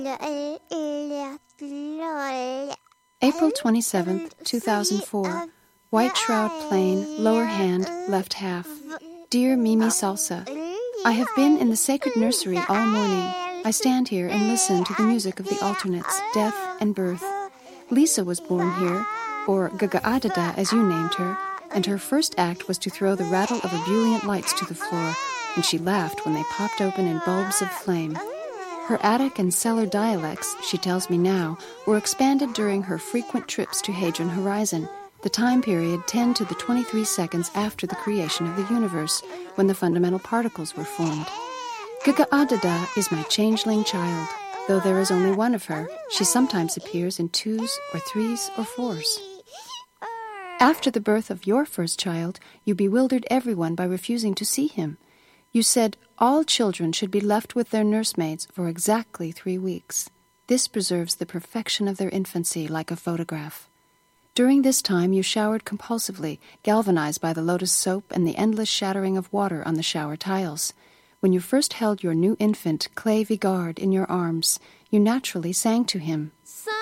April 27th, 2004. White Shroud Plain, lower hand, left half. Dear Mimi Salsa, I have been in the sacred nursery all morning. I stand here and listen to the music of the alternates, death and birth. Lisa was born here, or Gagaadada as you named her, and her first act was to throw the rattle of ebullient lights to the floor, and she laughed when they popped open in bulbs of flame. Her attic and cellar dialects, she tells me now, were expanded during her frequent trips to Hadron Horizon, the time period 10 to the 23 seconds after the creation of the universe, when the fundamental particles were formed. Gagaadada is my changeling child. Though there is only one of her, she sometimes appears in 2s or 3s or 4s. After the birth of your first child, you bewildered everyone by refusing to see him. You said all children should be left with their nursemaids for exactly 3 weeks. This preserves the perfection of their infancy like a photograph. During this time, you showered compulsively, galvanized by the lotus soap and the endless shattering of water on the shower tiles. When you first held your new infant, Clay Vigard, in your arms, you naturally sang to him.